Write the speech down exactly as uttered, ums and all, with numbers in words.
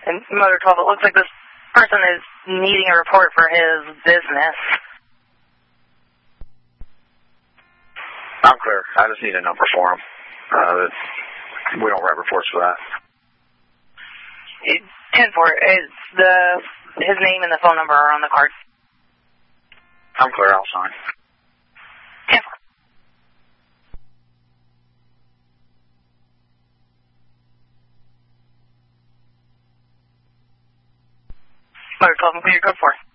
And Motor twelve, it looks like this person is needing a report for his business. I'm clear. I just need a number for him. Uh, we don't write reports for that. ten four, is the, his name and the phone number are on the card. I'm clear. I'll sign. ten four. Motor twelve, I'm clear, code four.